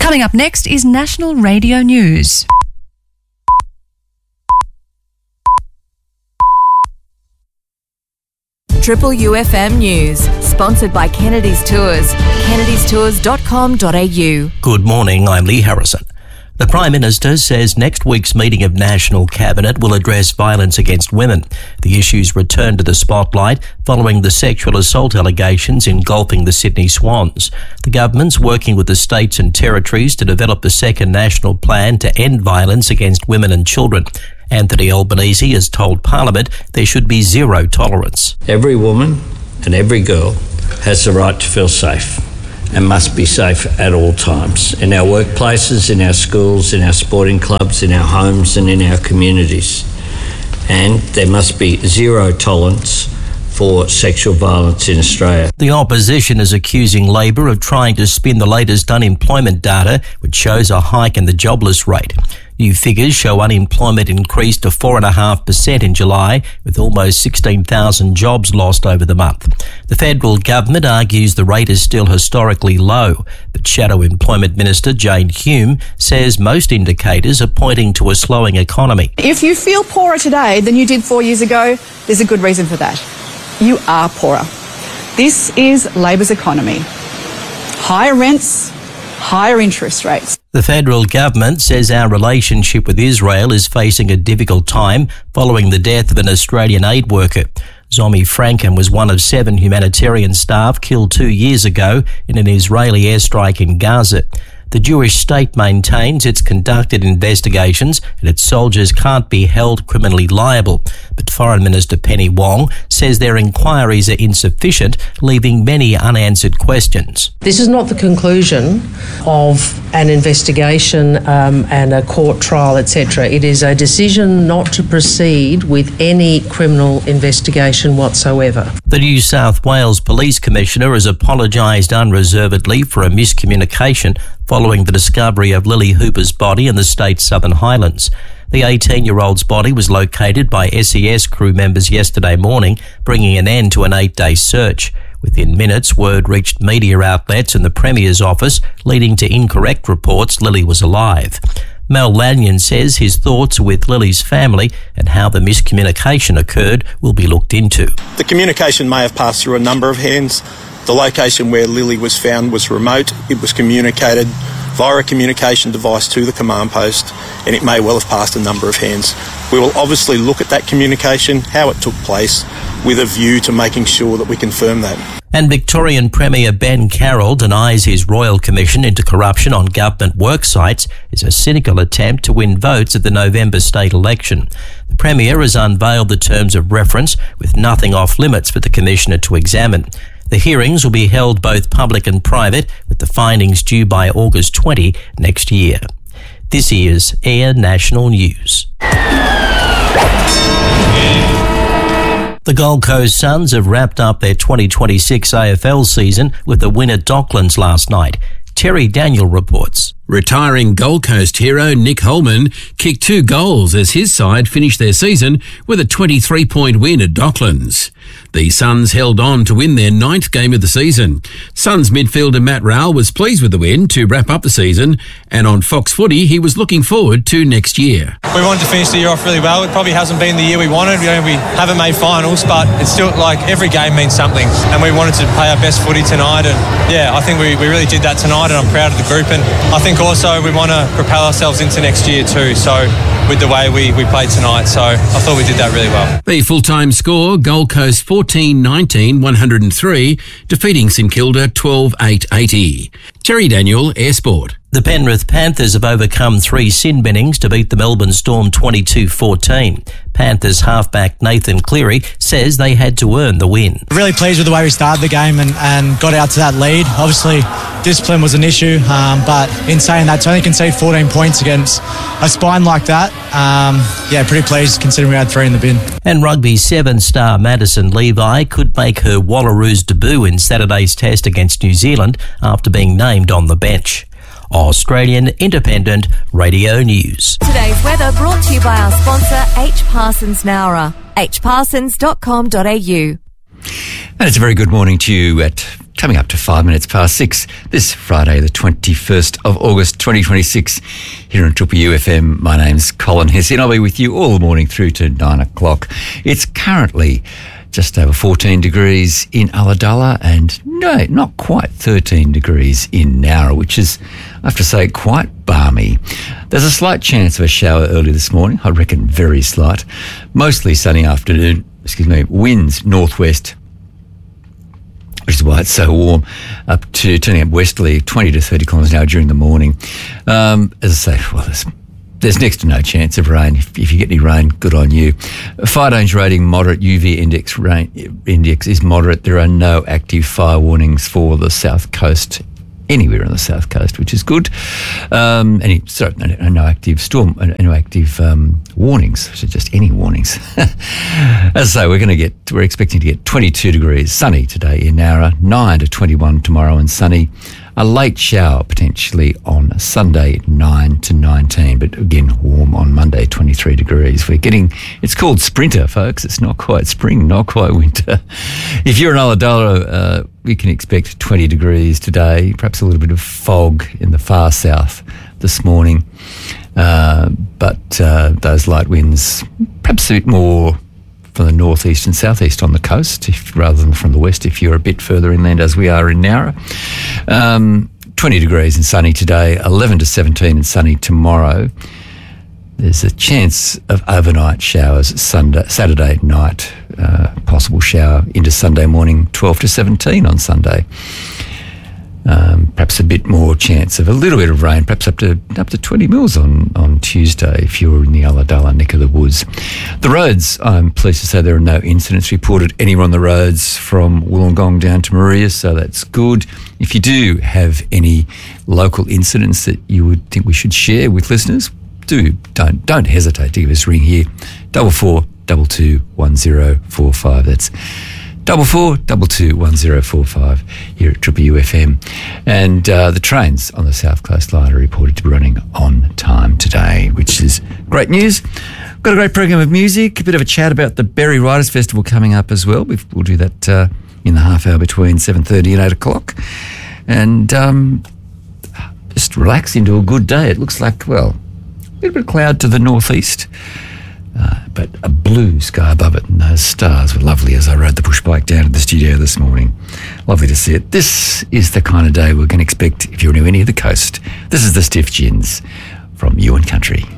Coming up next is National Radio News. Triple UFM News, sponsored by Kennedy's Tours, kennedystours.com.au. Good morning, I'm Lee Harrison. The Prime Minister says next week's meeting of National Cabinet will address violence against women. The issues return to the spotlight following the sexual assault allegations engulfing the Sydney Swans. The government's working with the states and territories to develop the second national plan to end violence against women and children. Anthony Albanese has told Parliament there should be zero tolerance. Every woman and every girl has the right to feel safe and must be safe at all times, in our workplaces, in our schools, in our sporting clubs, in our homes and in our communities. And there must be zero tolerance for sexual violence in Australia. The opposition is accusing Labor of trying to spin the latest unemployment data, which shows a hike in the jobless rate. New figures show unemployment increased to 4.5% in July, with almost 16,000 jobs lost over the month. The federal government argues the rate is still historically low, but Shadow Employment Minister Jane Hume says most indicators are pointing to a slowing economy. If you feel poorer today than you did 4 years ago, there's a good reason for that. You are poorer. This is Labor's economy. Higher rents, higher interest rates. The federal government says our relationship with Israel is facing a difficult time following the death of an Australian aid worker. Zomi Franken was one of 7 humanitarian staff killed 2 years ago in an Israeli airstrike in Gaza. The Jewish state maintains it's conducted investigations and its soldiers can't be held criminally liable. But Foreign Minister Penny Wong says their inquiries are insufficient, leaving many unanswered questions. This is not the conclusion of an investigation and a court trial, etc. It is a decision not to proceed with any criminal investigation whatsoever. The New South Wales Police Commissioner has apologised unreservedly for a miscommunication following the discovery of Lily Hooper's body in the state's Southern Highlands. The 18-year-old's body was located by SES crew members yesterday morning, bringing an end to an 8-day search. Within minutes, word reached media outlets and the Premier's office, leading to incorrect reports Lily was alive. Mel Lanyon says his thoughts are with Lily's family and how the miscommunication occurred will be looked into. The communication may have passed through a number of hands. The location where Lily was found was remote. It was communicated via a communication device to the command post, and it may well have passed a number of hands. We will obviously look at that communication, how it took place, with a view to making sure that we confirm that. And Victorian Premier Ben Carroll denies his Royal Commission into corruption on government work sites is a cynical attempt to win votes at the November state election. The Premier has unveiled the terms of reference with nothing off limits for the Commissioner to examine. The hearings will be held both public and private, with the findings due by August 20 next year. This is Air National News. The Gold Coast Suns have wrapped up their 2026 AFL season with a win at Docklands last night. Terry Daniel reports. Retiring Gold Coast hero Nick Holman kicked 2 goals as his side finished their season with a 23-point win at Docklands. The Suns held on to win their 9th game of the season. Suns midfielder Matt Rowell was pleased with the win to wrap up the season, and on Fox Footy he was looking forward to next year. We wanted to finish the year off really well. It probably hasn't been the year we wanted. We haven't made finals, but it's still like every game means something, and we wanted to play our best footy tonight, and yeah, I think we really did that tonight, and I'm proud of the group, and I think also we want to propel ourselves into next year too, so with the way we played tonight, so I thought we did that really well. The full-time score, Gold Coast 14-19-103, defeating St Kilda 12-8-80. Terry Daniel, Air Sport. The Penrith Panthers have overcome 3 sin binnings to beat the Melbourne Storm 22-14. Panthers halfback Nathan Cleary says they had to earn the win. Really pleased with the way we started the game and got out to that lead. Obviously, discipline was an issue, but in saying that, to only concede 14 points against a spine like that, pretty pleased considering we had 3 in the bin. And Rugby 7-star Madison Levi could make her Wallaroos debut in Saturday's test against New Zealand after being named on the bench. Australian Independent Radio News. Today's weather brought to you by our sponsor H. Parsons Nowra, hparsons.com.au. And it's a very good morning to you at coming up to 5 minutes past 6 this Friday, the 21st of August 2026, here on Triple UFM. My name's Colin Hesse, and I'll be with you all the morning through to 9 o'clock. It's currently just over 14 degrees in Ulladulla and no, not quite 13 degrees in Nowra, which is, I have to say, quite balmy. There's a slight chance of a shower early this morning, I reckon very slight. Mostly sunny afternoon, winds northwest, which is why it's so warm, up to turning up westerly, 20 to 30 kilometres an hour during the morning. As I say, well, there's next to no chance of rain. If you get any rain, good on you. Fire danger rating moderate. UV index is moderate. There are no active fire warnings for the south coast, anywhere on the south coast, which is good. No active storm, no active warnings. So just any warnings. As I say, we're expecting to get 22 degrees, sunny today in Nowra, 9 to 21 tomorrow, and sunny. A late shower potentially on Sunday, 9 to 19, but again, warm on Monday, 23 degrees. It's called Sprinter, folks. It's not quite spring, not quite winter. If you're in Ulladulla, we can expect 20 degrees today, perhaps a little bit of fog in the far south this morning. But those light winds, perhaps a bit more from the northeast and southeast on the coast, rather than from the west if you're a bit further inland, as we are in Nowra. 20 degrees and sunny today, 11 to 17 and sunny tomorrow. There's a chance of overnight showers Saturday night, possible shower into Sunday morning, 12 to 17 on Sunday. Perhaps a bit more chance of a little bit of rain, perhaps up to 20 mils on Tuesday if you're in the Ulladulla neck of the woods. The roads, I'm pleased to say there are no incidents reported anywhere on the roads from Wollongong down to Maria, so that's good. If you do have any local incidents that you would think we should share with listeners, don't hesitate to give us a ring here, 44 22 1045. That's 44 22 1045 here at Triple UFM. And the trains on the South Coast Line are reported to be running on time today, which is great news. Got a great program of music, a bit of a chat about the Berry Writers Festival coming up as well. We'll do that in the half hour between 7:30 and 8 o'clock. And just relax into a good day. It looks like, well, a little bit of cloud to the northeast, but a blue sky above it, and those stars were lovely as I rode the push bike down to the studio this morning. Lovely to see it. This is the kind of day we're going to expect if you're near any of the coast. This is the Stiff Gins from You and Country.